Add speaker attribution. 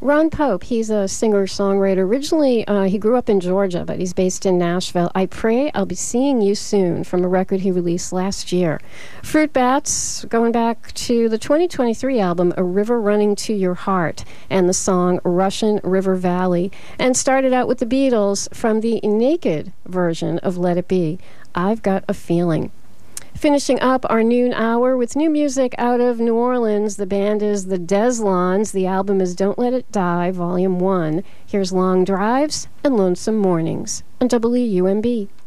Speaker 1: Ron Pope, he's a singer-songwriter. Originally, he grew up in Georgia, but he's based in Nashville. I Pray I'll Be Seeing You Soon, from a record he released last year. Fruit Bats, going back to the 2023 album, A River Running to Your Heart, and the song Russian River Valley, and started out with the Beatles from the Naked version of Let It Be, I've Got a Feeling. Finishing up our noon hour with new music out of New Orleans. The band is the Deslons. The album is Don't Let It Die, Volume 1. Here's Long Drives and Lonesome Mornings on WUMB.